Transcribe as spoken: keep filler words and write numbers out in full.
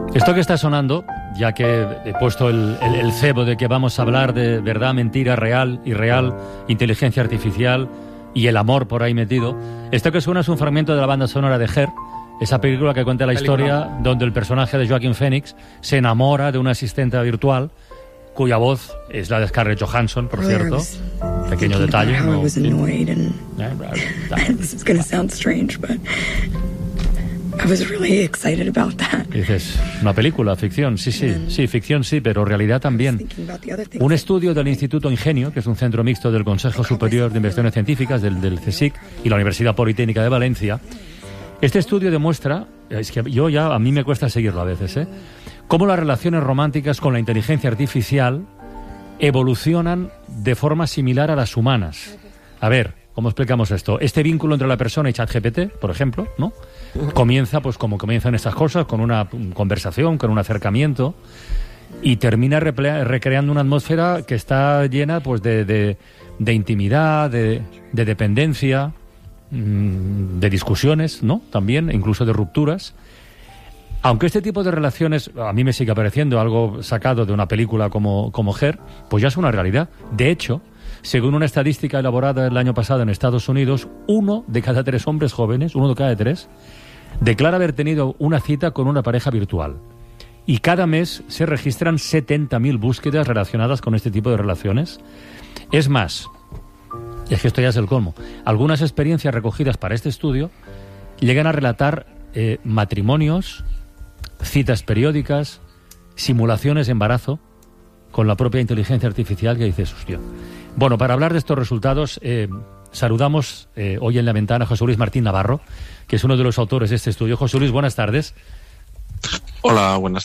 Esto que está sonando, ya que he puesto el, el, el cebo de que vamos a hablar de verdad, mentira, real, irreal, inteligencia artificial y el amor por ahí metido, esto que suena es un fragmento de la banda sonora de Her, esa película que cuenta la historia donde el personaje de Joaquin Phoenix se enamora de una asistente virtual cuya voz es la de Scarlett Johansson, por cierto. Pequeño detalle. ¿No? I was really excited about that. Dices, una película, ficción, sí, sí, sí, ficción sí, pero realidad también. Un estudio del Instituto Ingenio, que es un centro mixto del Consejo Superior de Investigaciones Científicas, del, del CSIC, y la Universidad Politécnica de Valencia. Este estudio demuestra, es que yo ya, a mí me cuesta seguirlo a veces, ¿eh?, cómo las relaciones románticas con la inteligencia artificial evolucionan de forma similar a las humanas. A ver, ¿cómo explicamos esto? Este vínculo entre la persona y ChatGPT, por ejemplo, ¿no?, comienza pues como comienzan estas cosas, con una conversación, con un acercamiento, y termina reple- recreando una atmósfera que está llena pues de, de, de intimidad, de, de dependencia, mmm, de discusiones, ¿no?, también, incluso de rupturas. Aunque este tipo de relaciones a mí me sigue pareciendo algo sacado de una película como, como Her, pues ya es una realidad. De hecho, según una estadística elaborada el año pasado en Estados Unidos, uno de cada tres hombres jóvenes, uno de cada tres, declara haber tenido una cita con una pareja virtual. Y cada mes se registran setenta mil búsquedas relacionadas con este tipo de relaciones. Es más, es que esto ya es el colmo, algunas experiencias recogidas para este estudio llegan a relatar eh, matrimonios, citas periódicas, simulaciones de embarazo con la propia inteligencia artificial, que dices, hostia. Bueno, para hablar de estos resultados, eh, saludamos eh, hoy en la ventana a José Luis Martín Navarro, que es uno de los autores de este estudio. José Luis, buenas tardes. Hola, buenas